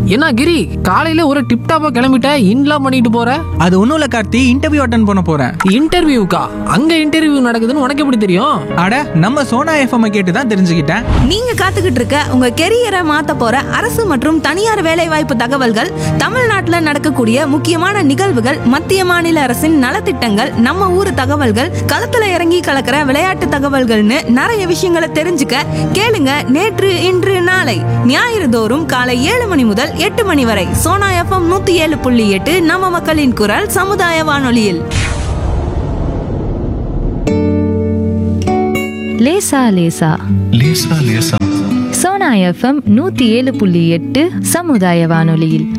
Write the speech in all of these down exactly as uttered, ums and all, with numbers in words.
என்ன கிரி, காலையில ஒரு டிப் டாப்பா கிளம்பிட்ட, இன்லாம் பண்ணிட்டு போற? அது ஒன்றும் இல்லை கார்த்தி, இன்டர்வியூ அட்டன் பண்ண போகிறேன். இன்டர்வியூக்கா? அங்க இன்டர்வியூ நடக்குதுன்னு உனக்கு எப்படி தெரியும்? அட, நம்ம சோனா எஃப்எம் கேட்டு தான் தெரிஞ்சுக்கிட்டேன். நீங்க காத்துக்கிட்டு இருக்க உங்க கெரியரை மாத்த போற அரசு மற்றும் தனியார் வேலைவாய்ப்பு தகவல்கள், தமிழ்நாட்டுல நடக்கக்கூடிய முக்கியமான நிகழ்வுகள், மத்திய மாநில அரசின் நலத்திட்டங்கள், நம்ம ஊர் தகவல்கள், களத்துல இறங்கி கலக்கிற விளையாட்டு தகவல்கள்னு நிறைய விஷயங்களை தெரிஞ்சுக்க கேளுங்க நேற்று இன்று நாளை ஞாயிறு தோறும் காலை ஏழு மணி முதல் எட்டு மணி வரை சோனா எஃப்எம் நூத்தி ஏழு புள்ளி எட்டு நம்ம மக்களின் குரல் சமுதாய வானொலியில். லேசா லேசா லேசா லேசா சோனா எஃப்எம் நூத்தி ஏழு புள்ளி எட்டு சமுதாய வானொலியில்.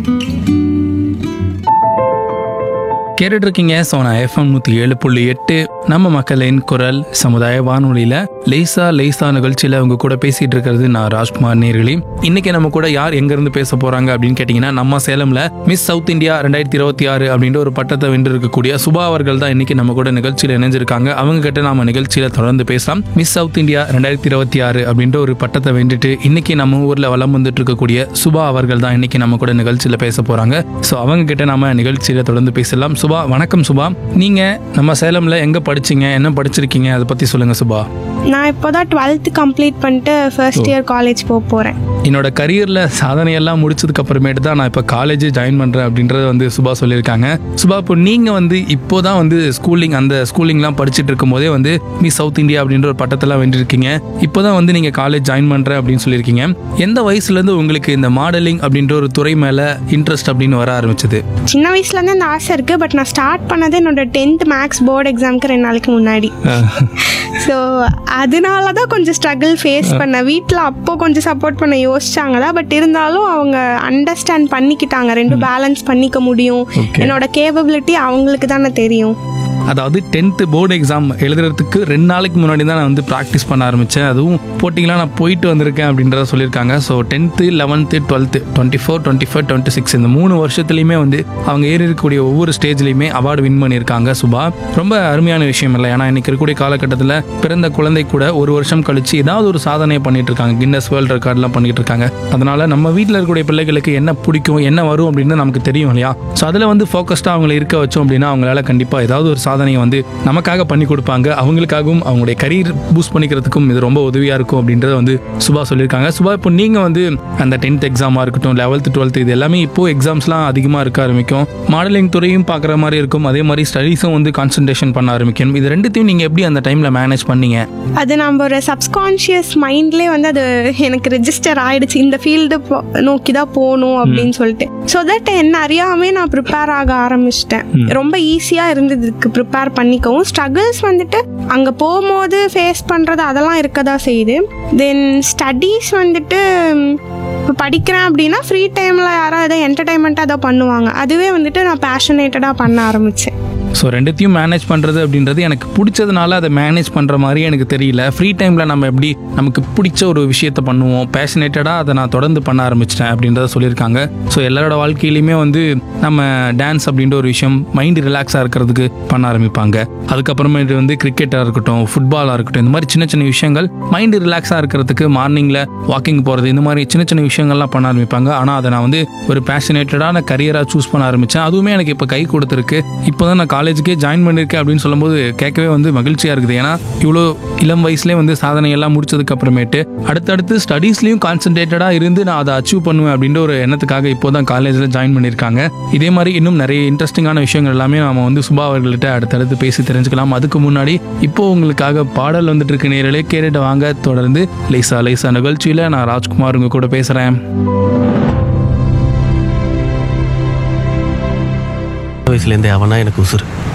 கேட்டுட்டு இருக்கீங்க சோனா எஃப்எம் நூற்றி ஏழு புள்ளி எட்டு நம்ம மக்களின் குரல் சமுதாய வானொலியில் லேசா லேசா நிகழ்ச்சியில் அவங்க கூட பேசிகிட்டு இருக்கிறது நான் ராஜ்குமார் நேர்களி. இன்னைக்கு நம்ம கூட யார் எங்கேருந்து பேச போகிறாங்க அப்படின்னு கேட்டிங்கன்னா, நம்ம சேலமில் மிஸ் சவுத் இந்தியா ரெண்டாயிரத்தி இருபத்தி ஆறு அப்படின்ற ஒரு பட்டத்தை வென்று இருக்கக்கூடிய சுபா அவர்கள் தான் இன்னைக்கு நம்ம கூட நிகழ்ச்சியில் இணைஞ்சிருக்காங்க. அவங்க கிட்ட நம்ம நிகழ்ச்சியில் தொடர்ந்து பேசலாம். மிஸ் சவுத் இந்தியா ரெண்டாயிரத்தி இருபத்தி ஆறு அப்படின்ற ஒரு பட்டத்தை வென்றுட்டு இன்னைக்கு நம்ம ஊரில் வலம் வந்துட்டு இருக்கக்கூடிய சுபா அவர்கள் தான் இன்னைக்கு நம்ம கூட நிகழ்ச்சியில் பேச போகிறாங்க. ஸோ அவங்க கிட்ட நம்ம நிகழ்ச்சியில் தொடர்ந்து பேசலாம். சுபா, வணக்கம் சுபா. நீங்க நம்ம சேலம்ல எங்க படிச்சீங்க, என்ன படிச்சிருக்கீங்க, அதை பத்தி சொல்லுங்க சுபா. நான் இப்போதான் டுவெல்த் கம்ப்ளீட் பண்ணிட்டு ஃபர்ஸ்ட் இயர் காலேஜ் போக போறேன். என்னோட கரியர்ல சாதனையெல்லாம் முடிச்சதுக்கு அப்புறமேட்டு தான் நான் இப்போ காலேஜ் ஜாயின் பண்றேன் அப்படின்றத வந்து சுபா சொல்லியிருக்காங்க. சுபா, இப்போ நீங்க வந்து இப்போதான் வந்து ஸ்கூலிங் அந்த ஸ்கூலிங்லாம் படிச்சுட்டு இருக்கும் போதே வந்து மிஸ் சவுத் இந்தியா அப்படின்ற ஒரு பட்டத்தெல்லாம் வென்றிருக்கீங்க. இப்போதான் வந்து நீங்க காலேஜ் ஜாயின் பண்றேன் அப்படின்னு சொல்லியிருக்கீங்க. எந்த வயசுல இருந்து உங்களுக்கு இந்த மாடலிங் அப்படின்ற ஒரு துறை மேல இன்ட்ரெஸ்ட் அப்படின்னு வர ஆரம்பிச்சது? சின்ன வயசுல இருந்து அந்த ஆசை இருக்கு. பட் நான் ஸ்டார்ட் பண்ணது என்னோட டென்த் மேக்ஸ் போர்டு எக்ஸாமுக்கு ரெண்டு நாளைக்கு முன்னாடி. ஸோ அதனால தான் கொஞ்சம் ஸ்ட்ரகிள் ஃபேஸ் பண்ணேன். வீட்டில் அப்போ கொஞ்சம் சப்போர்ட் பண்ண யோசிச்சாங்க தான். பட் இருந்தாலும் அவங்க அண்டர்ஸ்டாண்ட் பண்ணிக்கிட்டாங்க, ரெண்டும் பேலன்ஸ் பண்ணிக்க முடியும். என்னோட கேப்பபிலிட்டி அவங்களுக்கு தானே தெரியும். அதாவது டென்த்து போர்டு எக்ஸாம் எழுதுறதுக்கு ரெண்டு நாளைக்கு முன்னாடி தான் நான் வந்து ப்ராக்டிஸ் பண்ண ஆரம்பித்தேன். அதுவும் போட்டிங்களாம் நான் போயிட்டு வந்திருக்கேன் அப்படின்றத சொல்லியிருக்காங்க. So tenth eleventh twelfth twenty four twenty five twenty six இந்த மூணு வருஷத்துலையுமே வந்து அவங்க ஏறி இருக்கக்கூடிய ஒவ்வொரு ஸ்டேஜ்லையுமே அவார்டு வின் பண்ணியிருக்காங்க. சுபா, ரொம்ப அருமையான விஷயம் இல்லை? ஏன்னா இன்னைக்கு இருக்கக்கூடிய காலகட்டத்தில் பிறந்த குழந்தை கூட ஒரு வருஷம் கழிச்சு ஏதாவது ஒரு சாதனையை பண்ணிட்டு இருக்காங்க, கின்னஸ் வேர்ல்டு ரெக்கார்ட்லாம் பண்ணிட்டு இருக்காங்க. அதனால நம்ம வீட்டில் இருக்கக்கூடிய பிள்ளைகளுக்கு என்ன பிடிக்கும், என்ன வரும் அப்படின்னு நமக்கு தெரியும் இல்லையா? ஸோ அதில் வந்து ஃபோக்கஸ்டாக அவங்களை இருக்க வச்சோம் அப்படின்னா அவங்களால கண்டிப்பாக ஏதாவது ஒரு சாதனையை வந்து நமக்காக பண்ணி கொடுப்பாங்க. அவங்களுக்காகவும் அவங்களுடைய கரியர் பூஸ்ட் பண்ணிக்கிறதுக்கும் இது ரொம்ப உதவியா இருக்கும் அப்படின்றத வந்து சுபா சொல்லியிருக்காங்க. சுபா, இப்போ நீங்க வந்து அந்த டென்த் எக்ஸாமா இருக்கட்டும், லெவல்த் டுவெல்த் இது எல்லாமே இப்போ எக்ஸாம்ஸ்லாம் அதிகமாக இருக்க ஆரம்பிக்கும். மாடலிங் துறையும் பார்க்குற மாதிரி இருக்கும், அதே மாதிரி ஸ்டடீஸும் வந்து கான்சன்ட்ரேஷன் பண்ண ஆரம்பிக்கும். இது ரெண்டுத்தையும் நீங்க எப்படி அந்த டைம்ல மேனேஜ் பண்ணீங்க? அது நம்ம ஒரு சப்கான்ஷியஸ் மைண்ட்லேயே வந்து அது எனக்கு ரெஜிஸ்டர் ஆயிடுச்சு, இந்த ஃபீல்டு நோக்கி தான் போகணும் அப்படின்னு சொல்லிட்டு. ஸோ தட் என்ன அறியாமே நான் ப்ரிப்பேர் ஆக ஆரம்பிச்சிட்டேன். ரொம்ப ஈஸியாக இருந்ததுக்கு ப்ரிப்பேர் பண்ணிக்கவும். ஸ்ட்ரகிள்ஸ் வந்துட்டு அங்கே போகும்போது ஃபேஸ் பண்ணுறது அதெல்லாம் இருக்க தான் செய்யுது. தென் ஸ்டடீஸ் வந்துட்டு இப்போ படிக்கிறேன் அப்படின்னா ஃப்ரீ டைமில் யாராவது எதாவது என்டர்டைன்மெண்ட்டாக அதை பண்ணுவாங்க. அதுவே வந்துட்டு நான் பேஷனேட்டடாக பண்ண ஆரம்பித்தேன். ஸோ ரெண்டுத்தையும் மேனேஜ் பண்ணுறது அப்படின்றது எனக்கு பிடிச்சதுனால அதை மேனேஜ் பண்ணுற மாதிரி எனக்கு தெரியல. ஃப்ரீ டைமில் நம்ம எப்படி நமக்கு பிடிச்ச ஒரு விஷயத்தை பண்ணுவோம், பேஷனேட்டடாக அதை நான் தொடர்ந்து பண்ண ஆரம்பிச்சிட்டேன் அப்படின்றத சொல்லியிருக்காங்க. ஸோ எல்லாரோட வாழ்க்கையிலையுமே வந்து நம்ம டான்ஸ் அப்படின்ற ஒரு விஷயம் மைண்டு ரிலாக்ஸாக இருக்கிறதுக்கு பண்ண ஆரம்பிப்பாங்க. அதுக்கப்புறமேட்டு வந்து கிரிக்கெட்டாக இருக்கட்டும், ஃபுட்பாலாக இருக்கட்டும், இந்த மாதிரி சின்ன சின்ன விஷயங்கள் மைண்டு ரிலாக்ஸாக இருக்கிறதுக்கு மார்னிங்கில் வாக்கிங் போகிறது, இந்த மாதிரி சின்ன சின்ன விஷயங்கள்லாம் பண்ண ஆரம்பிப்பாங்க. ஆனால் அதை நான் வந்து ஒரு பேஷனேட்டடான கரியராக சூஸ் பண்ண ஆரம்பித்தேன். அதுவுமே எனக்கு இப்போ கை கொடுத்துருக்கு. இப்போ தான் நான் காலேஜுக்கே ஜாயின் பண்ணியிருக்கேன் அப்படின்னு சொல்லும்போது கேட்கவே வந்து மகிழ்ச்சியாக இருக்குது. ஏன்னா இவ்வளோ இளம் வயசுலேயே வந்து சாதனையெல்லாம் முடிச்சதுக்கு அப்புறமேட்டு அடுத்தடுத்து ஸ்டடீஸ்லையும் கான்சன்ட்ரேட்டடாக இருந்து நான் அதை அச்சீவ் பண்ணுவேன் அப்படின்ற ஒரு எண்ணத்துக்காக இப்போ தான் காலேஜில் ஜாயின் பண்ணியிருக்காங்க. இதே மாதிரி இன்னும் நிறைய இன்ட்ரெஸ்டிங்கான விஷயங்கள் எல்லாமே நம்ம வந்து சுபா அவர்கள்ட்ட அடுத்தடுத்து பேசி தெரிஞ்சுக்கலாம். அதுக்கு முன்னாடி இப்போ உங்களுக்காக பாடல் வந்துட்டு இருக்கு. நேரலே கேட்டுட்டு வாங்க. தொடர்ந்து லேசா லேசா நிகழ்ச்சியில் நான் ராஜ்குமார் உங்க கூட பேசுகிறேன். வயசுலேருந்தே அவனா எனக்கு உசுறு.